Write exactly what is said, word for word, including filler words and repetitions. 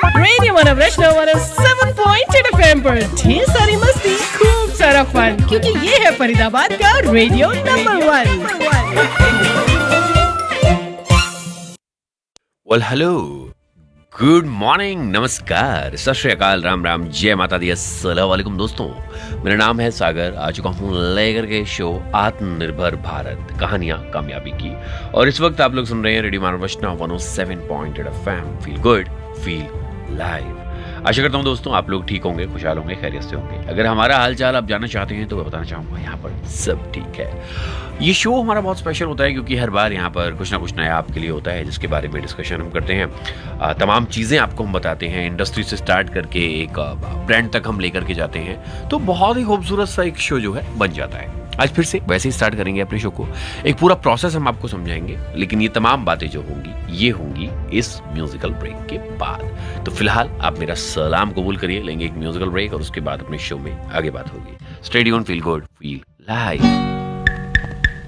Radio मनोरंजन one seven point eight F M पर ढेर सारी मस्ती, खूब सारा फन, क्योंकि ये है फरीदाबाद का radio number one. Well hello, good morning, नमस्कार, सत श्री अकाल, राम राम, जय माता दी, अस्सलाम वालेकुम दोस्तों। मेरा नाम है सागर। आ चुका हूँ लेकर के शो आत्मनिर्भर भारत, कहानियां कामयाबी की। और इस वक्त आप लोग सुन रहे हैं रेडियो मनोरंजन one O seven point eight F M. Feel good, feel live. आशा करता हूँ दोस्तों आप लोग ठीक होंगे, खुशहाल होंगे, खैरियत से होंगे। अगर हमारा हाल चाल आप जानना चाहते हैं तो मैं बताना चाहूँगा यहाँ पर सब ठीक है। ये शो हमारा बहुत स्पेशल होता है क्योंकि हर बार यहाँ पर कुछ ना कुछ नया आपके लिए होता है जिसके बारे में डिस्कशन हम करते हैं। आ, तमाम चीज़ें आपको हम बताते हैं, इंडस्ट्री से स्टार्ट करके एक ब्रांड तक हम लेकर के जाते हैं। तो बहुत ही खूबसूरत सा एक शो जो है बन जाता है। आज फिर से वैसे ही स्टार्ट करेंगे अपने शो को। एक पूरा प्रोसेस हम आपको समझाएंगे, लेकिन ये तमाम बातें जो होंगी ये होंगी इस म्यूजिकल ब्रेक के बाद। तो फिलहाल आप मेरा सलाम कबूल करिए, लेंगे एक म्यूजिकल ब्रेक और उसके बाद अपने शो में आगे बात होगी। Stay tuned, feel good, feel live.